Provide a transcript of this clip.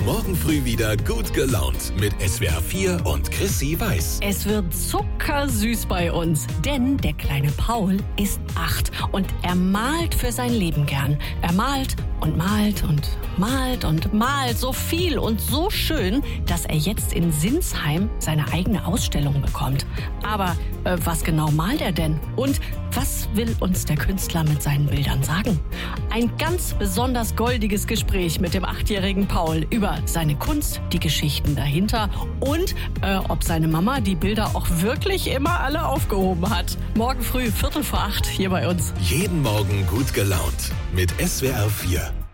morgen früh wieder gut gelaunt mit SWR 4 und Chrissy Weiß. Es wird zuckersüß bei uns, denn der kleine Paul ist 8 und er malt für sein Leben gern. Er malt und malt und malt und malt so viel und so schön, dass er jetzt in Sinsheim seine eigene Ausstellung bekommt. Aber was genau malt er denn? Und was will uns der Künstler mit seinen Bildern sagen? Ein ganz besonders goldiges Gespräch mit dem 8-jährigen Paul über seine Kunst, die Geschichten dahinter und ob seine Mama die Bilder auch wirklich immer alle aufgehoben hat. Morgen früh 7:45 hier bei uns. Jeden Morgen gut gelaunt mit SWR 4.